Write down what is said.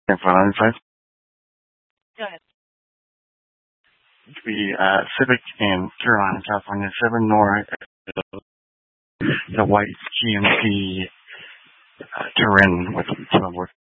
And for 95, Go ahead. the Civic in Carolina, California, 7 North, the white GMC Turin with 12 work.